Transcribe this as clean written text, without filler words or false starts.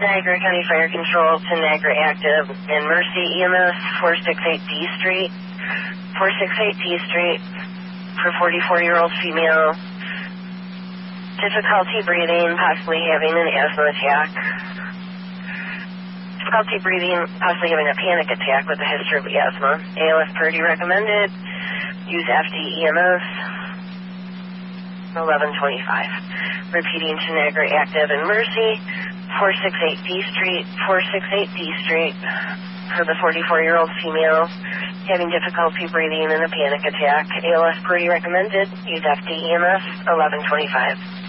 Niagara County Fire Control to Niagara Active and Mercy EMS 468D Street. 468D Street for 44-year-old female. Difficulty breathing, possibly having an asthma attack. Difficulty breathing, possibly having a panic attack with a history of asthma. ALS Purdy recommended. Use FD-EMS 1125. Repeating to Niagara Active and Mercy 468D Street. 468D Street for the 44-year-old female having difficulty breathing and a panic attack. ALS Purdy recommended. Use FD-EMS 1125.